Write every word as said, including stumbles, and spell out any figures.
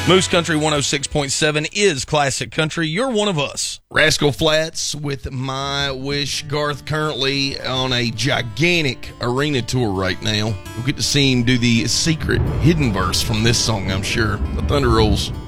Moose Country one oh six point seven is classic country. You're one of us. Rascal Flatts with My Wish. Garth currently on a gigantic arena tour right now. We'll get to see him do the secret hidden verse from this song, I'm sure. The Thunder Rolls.